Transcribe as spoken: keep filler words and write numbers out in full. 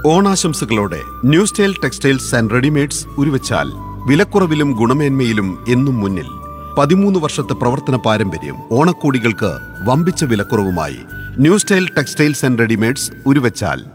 ഓണാശംസകളോടെ new style textiles and readymades Uruvachal. വിലക്കുറവിലും ഗുണമേന്മയിലും എന്നും മുന്നിൽ. പതിമൂന്ന് വർഷത്തെ പ്രവർത്തന പാരമ്പര്യം. ഓണക്കോടികൾക്ക് വമ്പിച്ച വിലക്കുറവുമായി new style textiles and readymades Uruvachal.